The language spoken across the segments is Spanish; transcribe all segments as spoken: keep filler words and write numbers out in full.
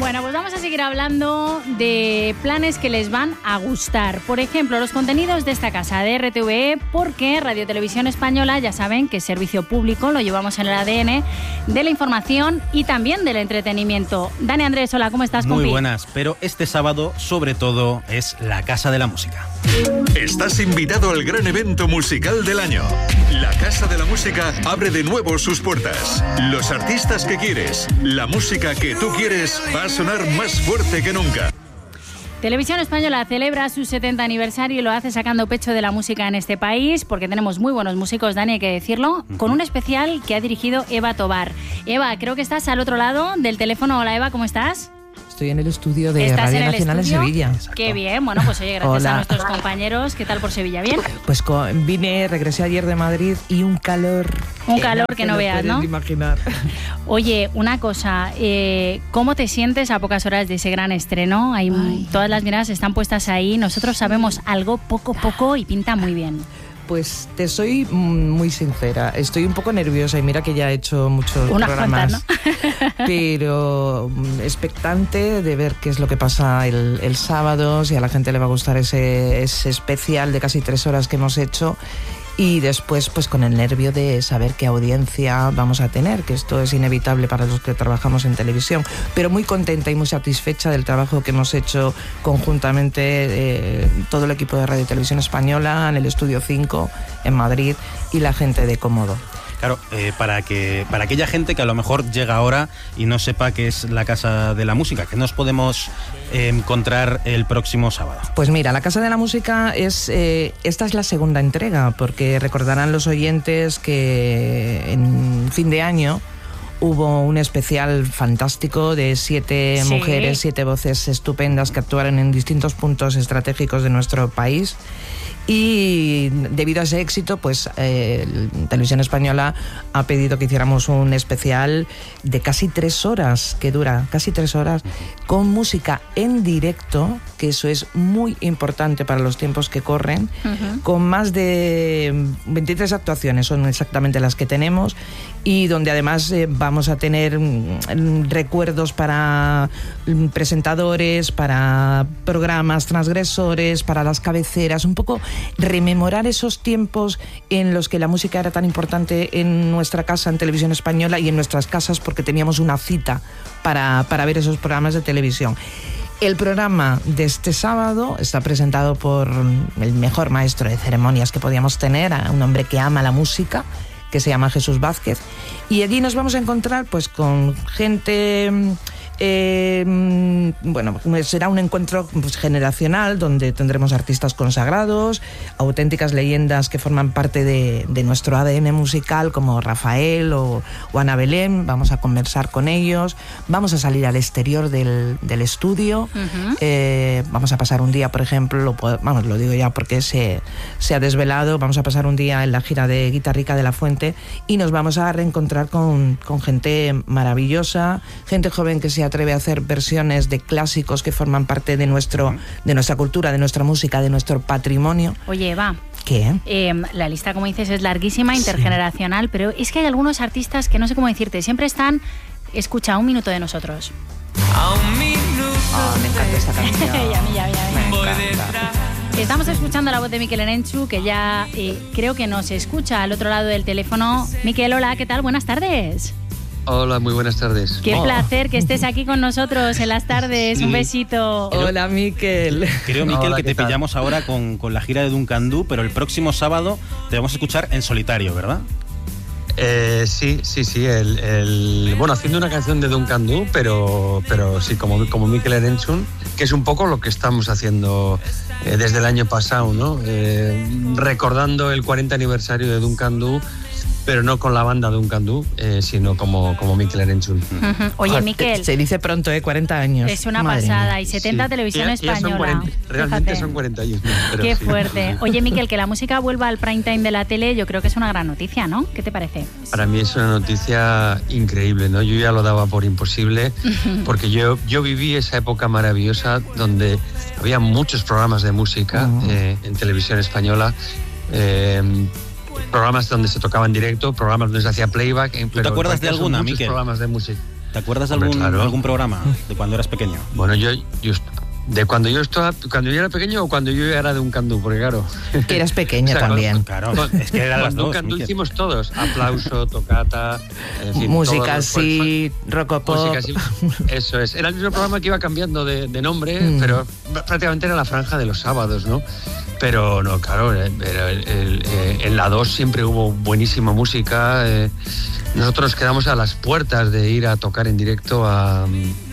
Bueno, pues vamos a seguir hablando de planes que les van a gustar. Por ejemplo, los contenidos de esta casa de R T V E, porque Radio Televisión Española, ya saben que es servicio público, lo llevamos en el A D N de la información y también del entretenimiento. Dani Andrés, hola, ¿cómo estás, compi? Muy buenas, pero este sábado, sobre todo, es la Casa de la Música. Estás invitado al gran evento musical del año. La Casa de la Música abre de nuevo sus puertas. Los artistas que quieres, la música que tú quieres, va a sonar más fuerte que nunca. Televisión Española celebra su setenta aniversario y lo hace sacando pecho de la música en este país, porque tenemos muy buenos músicos, Dani, hay que decirlo, con un especial que ha dirigido Eva Tobar. Eva, creo que estás al otro lado del teléfono. Hola, Eva, ¿cómo estás? Estoy en el estudio de Radio en Nacional en Sevilla. Exacto. Qué bien, bueno, pues oye, gracias Hola. a nuestros compañeros. ¿Qué tal por Sevilla? ¿Bien? Pues con, vine, regresé ayer de Madrid y un calor... Un calor que no veas, ¿no? Imaginar. Oye, una cosa, eh, ¿cómo te sientes a pocas horas de ese gran estreno? Hay, todas las miradas están puestas ahí, nosotros sabemos algo poco poco y pinta muy bien. Pues te soy muy sincera, estoy un poco nerviosa y mira que ya he hecho muchos Unas programas, cuantas, ¿no? Pero expectante de ver qué es lo que pasa el, el sábado, si a la gente le va a gustar ese, ese especial de casi tres horas que hemos hecho. Y después, pues con el nervio de saber qué audiencia vamos a tener, que esto es inevitable para los que trabajamos en televisión. Pero muy contenta y muy satisfecha del trabajo que hemos hecho conjuntamente eh, todo el equipo de Radio Televisión Española, en el Estudio cinco, en Madrid, y la gente de Cómodo. Claro, eh, para que para aquella gente que a lo mejor llega ahora y no sepa qué es la Casa de la Música, ¿qué nos podemos eh, encontrar el próximo sábado? Pues mira, la Casa de la Música es eh, esta es la segunda entrega, porque recordarán los oyentes que en fin de año hubo un especial fantástico de siete sí. mujeres, siete voces estupendas que actuaron en distintos puntos estratégicos de nuestro país. Y debido a ese éxito, pues eh, Televisión Española ha pedido que hiciéramos un especial de casi tres horas, que dura casi tres horas, con música en directo, que eso es muy importante para los tiempos que corren, uh-huh. con más de veintitrés actuaciones, son exactamente las que tenemos, y donde además eh, vamos a tener mm, recuerdos para mm, presentadores, para programas transgresores, para las cabeceras, un poco rememorar esos tiempos en los que la música era tan importante en nuestra casa, en Televisión Española, y en nuestras casas, porque teníamos una cita para, para ver esos programas de televisión. El programa de este sábado está presentado por el mejor maestro de ceremonias que podíamos tener, un hombre que ama la música, que se llama Jesús Vázquez, y allí nos vamos a encontrar pues con gente... Eh, bueno, será un encuentro pues, generacional, donde tendremos artistas consagrados, auténticas leyendas que forman parte de, de nuestro A D N musical, como Rafael o, o Ana Belén. Vamos a conversar con ellos, vamos a salir al exterior del, del estudio, uh-huh. eh, vamos a pasar un día, por ejemplo, lo, vamos, lo digo ya porque se, se ha desvelado, vamos a pasar un día en la gira de Guitarrica de la Fuente y nos vamos a reencontrar con, con gente maravillosa, gente joven que se ha atreve a hacer versiones de clásicos que forman parte de nuestro de nuestra cultura, de nuestra música, de nuestro patrimonio. Oye, Eva, ¿qué? Eh, la lista, como dices, es larguísima, intergeneracional, sí. Pero es que hay algunos artistas que no sé cómo decirte, siempre están, escucha, un minuto de nosotros. Oh, me encanta esta canción. y a mí, ya, ya, me encanta. Estamos escuchando la voz de Mikel Erenchu, que ya eh, creo que nos escucha al otro lado del teléfono. Mikel, hola, ¿qué tal? Buenas tardes. Hola, muy buenas tardes. Qué oh. placer que estés aquí con nosotros en las tardes. Sí. Un besito. Hola, Mikel. Creo, Mikel, Hola, que te tal? pillamos ahora con, con la gira de Duncan Du, pero el próximo sábado te vamos a escuchar en solitario, ¿verdad? Eh, sí, sí, sí. El, el, bueno, haciendo una canción de Duncan Du, pero, pero sí, como, como Mikel Erenchu, que es un poco lo que estamos haciendo eh, desde el año pasado, ¿no? Eh, recordando el cuarenta aniversario de Duncan Du, pero no con la banda Duncan Du, eh, sino como, como Mikel Erenchu. Uh-huh. Oye, Mikel, se dice pronto, ¿eh? cuarenta años. Es una Madre pasada. mía. Y setenta sí. Televisión ya, Española. Ya son cuarenta, realmente Fíjate. son cuarenta y uno. Pero Qué sí. fuerte. Oye, Mikel, que la música vuelva al prime time de la tele, yo creo que es una gran noticia, ¿no? ¿Qué te parece? Para mí es una noticia increíble, ¿no? Yo ya lo daba por imposible, porque yo, yo viví esa época maravillosa donde había muchos programas de música uh-huh. eh, en Televisión Española. Eh, programas donde se tocaba en directo, programas donde se hacía playback. ¿Tú te acuerdas de alguna, Mikel? Mikel? Programas de música. ¿Te acuerdas de Hombre, algún, claro. algún programa de cuando eras pequeño? Bueno, yo, yo de cuando yo estaba, cuando yo era pequeño o cuando yo era de un candú, porque claro. Que eras pequeño O sea, también. Claro, es que eran las Con dos. Duncan Du Miquel. hicimos todos, aplauso, tocata, en fin, Música todos los- así, rocopop. música así. Eso es. Era el mismo programa que iba cambiando de, de nombre, Mm. pero prácticamente era la franja de los sábados, ¿no? Pero no, claro, el, el- el- eh, en la dos siempre hubo buenísima música. eh, nosotros quedamos a las puertas de ir a tocar en directo a...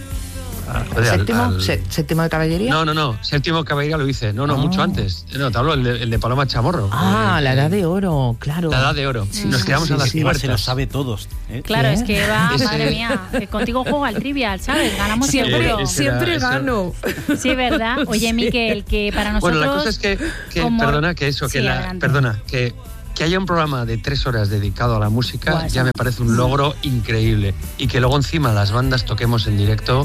a- joder, al- ¿Séptimo? al- ¿Sé- ¿Séptimo de caballería? No, no, no. Séptimo Caballería lo hice. No, no, Ah. mucho antes. No, te hablo el de, el de Paloma Chamorro. Ah, Eh, la edad de oro, claro. La edad de oro. Sí, Nos sí, quedamos sí, a las sí. Eva puertas. se lo sabe todos. ¿eh? Claro, ¿Qué? es que Eva, Ese- madre mía, que contigo juego al trivial, ¿sabes? Ganamos Siempre, seguro. ese- siempre eso- gano. Sí, verdad. Oye, Sí. Miquel, que para nosotros... Bueno, la cosa es que, que como- perdona, que eso, que Sí, la, adelante. perdona, que, que haya un programa de tres horas dedicado a la música Buah, eso ya me parece un logro increíble. Y que luego encima las bandas toquemos en directo,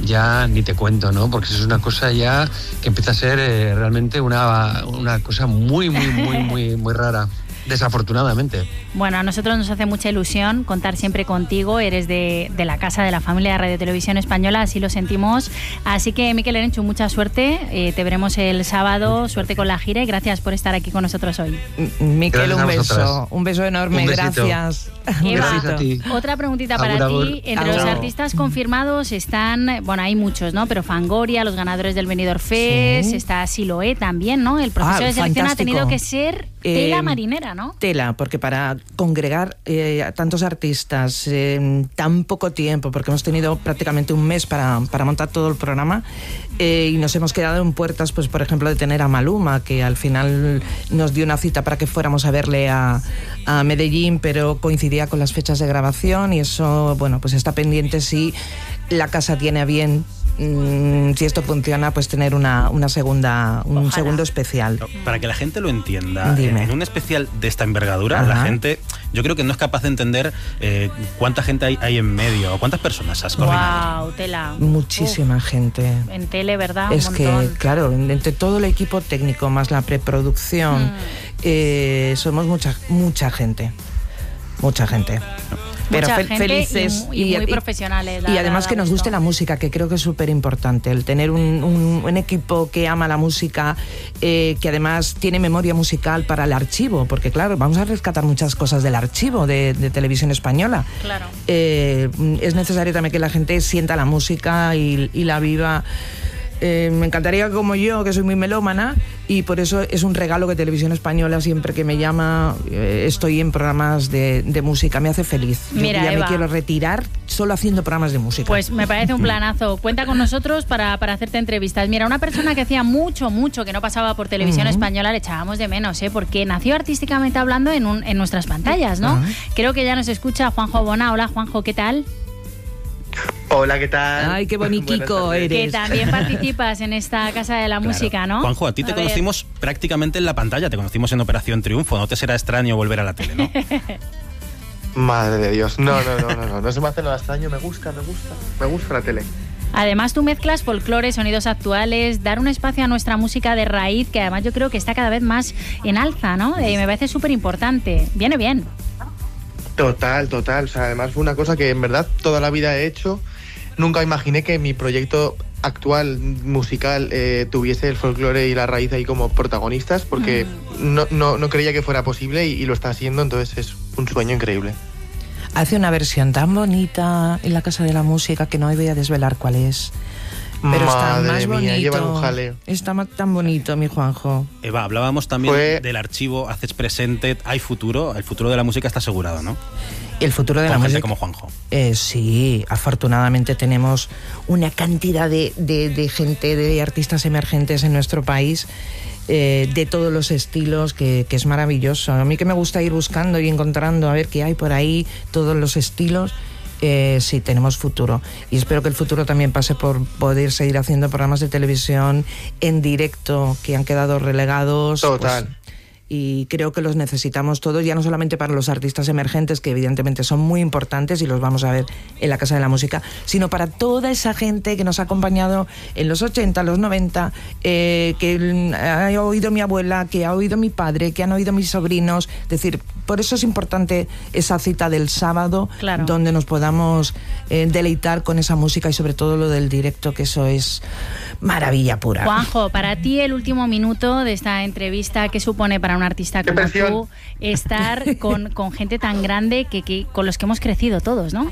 ya ni te cuento, ¿no? Porque eso es una cosa ya que empieza a ser eh, realmente una, una cosa muy, muy, muy, muy, muy rara. Desafortunadamente. Bueno, a nosotros nos hace mucha ilusión contar siempre contigo. Eres de, de la casa de la familia de Radio Televisión Española, así lo sentimos. Así que, Miquel Erenchu, mucha suerte. Eh, te veremos el sábado. Suerte con la gira y gracias por estar aquí con nosotros hoy. M- Miquel, Gracias a un beso. vosotras. Un beso enorme, Un besito. gracias. Eva, Gracias a ti. otra preguntita Agur, para agur. ti. Entre los Agur. artistas confirmados están, bueno, hay muchos, ¿no? Pero Fangoria, los ganadores del Benidorm Fest, Sí. está Siloé también, ¿no? El proceso Ah, de selección ha fantástico. tenido que ser tela Eh, marinera, ¿no? Tela, porque para congregar eh, a tantos artistas en tan poco tiempo, porque hemos tenido prácticamente un mes para, para montar todo el programa, eh, y nos hemos quedado en puertas, pues por ejemplo, de tener a Maluma, que al final nos dio una cita para que fuéramos a verle a, a Medellín, pero coincidía con las fechas de grabación y eso, bueno, pues está pendiente si la casa tiene a bien, mm, si esto funciona, pues tener una, una segunda, un Ojalá. segundo especial. Para que la gente lo entienda, Dime. en un especial de esta envergadura, Ajá. la gente, yo creo que no es capaz de entender eh, cuánta gente hay, hay en medio, o cuántas personas has coordinado. Wow, tela. Muchísima gente. Uf, en tele, ¿verdad? Es Un que, montón. claro, entre todo el equipo técnico más la preproducción, Mm. eh, somos mucha mucha gente. Mucha gente. Pero Mucha fel- gente felices y, y muy profesionales. y da- además da que nos gusto. guste la música, que creo que es súper importante, el tener un, un- un equipo que ama la música, eh, que además tiene memoria musical para el archivo, porque claro, vamos a rescatar muchas cosas del archivo de, de Televisión Española. Claro. Eh, es necesario también que la gente sienta la música y, y la viva. Eh, me encantaría como yo, que soy muy melómana, y por eso es un regalo que Televisión Española, siempre que me llama, eh, estoy en programas de, de música, me hace feliz. Yo Mira, ya Eva. me quiero retirar solo haciendo programas de música. Pues me parece un planazo. Cuenta con nosotros para, para hacerte entrevistas. Mira, una persona que hacía mucho, mucho que no pasaba por Televisión Ujú. Española le echábamos de menos, ¿eh? Porque nació artísticamente hablando en, un, en nuestras pantallas, ¿no? Ajá. Creo que ya nos escucha Juanjo Bona. Hola, Juanjo, ¿qué tal? Hola, ¿qué tal? Ay, qué bonitico Buenas tardes. Que eres. también participas en esta Casa de la Claro. Música, ¿no? Juanjo, a ti te A ver. conocimos prácticamente en la pantalla, te conocimos en Operación Triunfo, no te será extraño volver a la tele, ¿no? Madre de Dios. No, no, no, no, no. No se me hace nada extraño. Me gusta, me gusta. Me gusta la tele. Además, tú mezclas folclore, sonidos actuales, dar un espacio a nuestra música de raíz, que además yo creo que está cada vez más en alza, ¿no? Eh, me parece súper importante. Viene bien. Total, total. O sea, además fue una cosa que en verdad toda la vida he hecho. Nunca imaginé que mi proyecto actual musical eh, tuviese el folclore y la raíz ahí como protagonistas, porque no, no, no creía que fuera posible y, y lo está haciendo, entonces es un sueño increíble. Hace una versión tan bonita en la Casa de la Música que no voy a desvelar cuál es. Pero está Madre más mía, bonito. llevan un jaleo. Está ma- tan bonito, mi Juanjo. Eva, hablábamos también Fue- del archivo Haces Presente, hay futuro, el futuro de la música está asegurado, ¿no? El futuro de Con la gente música. como Juanjo. Eh, sí, afortunadamente tenemos una cantidad de, de- de gente, de artistas emergentes en nuestro país, eh, de todos los estilos, que, que es maravilloso. A mí que me gusta ir buscando y encontrando a ver qué hay por ahí, todos los estilos. Eh, sí, tenemos futuro. Y espero que el futuro también pase por poder seguir haciendo programas de televisión en directo que han quedado relegados. Total. Pues, y creo que los necesitamos todos, ya no solamente para los artistas emergentes, que evidentemente son muy importantes y los vamos a ver en la Casa de la Música, sino para toda esa gente que nos ha acompañado en los ochenta, los noventa, eh, que ha oído mi abuela, que ha oído mi padre, que han oído mis sobrinos. Es decir, por eso es importante esa cita del sábado, claro, donde nos podamos eh, deleitar con esa música y sobre todo lo del directo, que eso es maravilla pura. Juanjo, para ti el último minuto de esta entrevista, ¿qué supone para un artista como tú estar con, con gente tan grande que, que con los que hemos crecido todos, ¿no?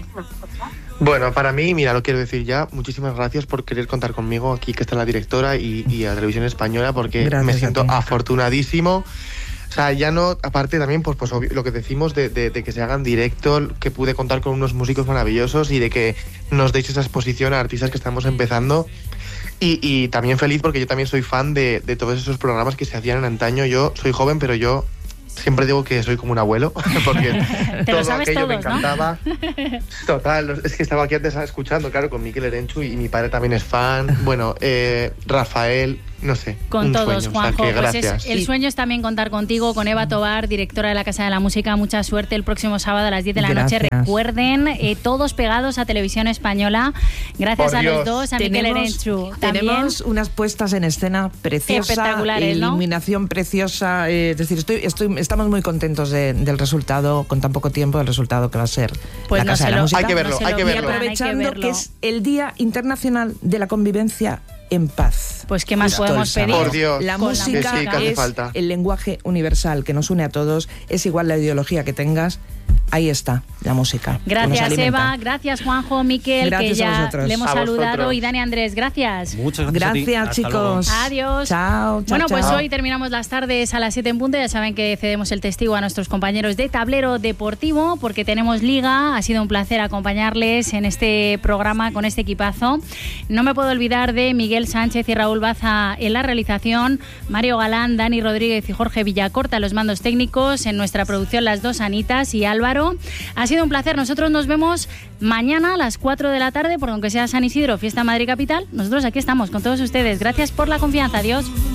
Bueno, para mí, mira, lo quiero decir ya, muchísimas gracias por querer contar conmigo aquí, que está la directora y, y a Televisión Española, porque gracias, me siento afortunadísimo. O sea, ya no, aparte también, pues, pues lo que decimos de, de, de que se hagan directo, que pude contar con unos músicos maravillosos y de que nos deis esa exposición a artistas que estamos empezando. Y, y también feliz porque yo también soy fan de, de todos esos programas que se hacían en antaño. Yo soy joven, pero yo siempre digo que soy como un abuelo, porque todo aquello todos, me encantaba. ¿No? Total, es que estaba aquí antes escuchando, claro, con Mikel Erenchu, y mi padre también es fan. Bueno, eh, Rafael, no sé. Con todos, sueño, Juanjo. O sea, pues es, el sueño es también contar contigo, con Eva Tobar, directora de la Casa de la Música. Mucha suerte el próximo sábado a las diez de la gracias. noche. Recuerden, eh, todos pegados a Televisión Española. Gracias Por a Dios. los dos, a Mikel Erenchu. Tenemos unas puestas en escena preciosas, espectaculares, ¿no? Iluminación preciosa. Eh, es decir, estoy, estoy, estamos muy contentos de, del resultado, con tan poco tiempo, del resultado que va a ser pues la no Casa de lo, la Música. Hay que verlo, no hay que verlo. Y aprovechando hay que, verlo. que es el Día Internacional de la Convivencia en Paz. Pues qué más Justo podemos pedir. Por Dios. La música sí, que es falta. el lenguaje universal que nos une a todos, es igual la ideología que tengas. Ahí está la música. Gracias, Eva. Gracias, Juanjo, Miquel, gracias que ya le hemos a saludado. vosotros. Y Dani Andrés, gracias. Muchas gracias. Gracias, chicos. Adiós. Chao, chao. Bueno, pues chao. hoy terminamos las tardes a las siete en punto. Ya saben que cedemos el testigo a nuestros compañeros de Tablero Deportivo, porque tenemos liga. Ha sido un placer acompañarles en este programa con este equipazo. No me puedo olvidar de Miguel Sánchez y Raúl Baza en la realización, Mario Galán, Dani Rodríguez y Jorge Villacorta, los mandos técnicos. En nuestra producción, las dos Anitas y Álvaro. Ha sido un placer. Nosotros nos vemos mañana a las cuatro de la tarde, porque aunque sea San Isidro, fiesta en Madrid Capital, nosotros aquí estamos con todos ustedes. Gracias por la confianza. Adiós.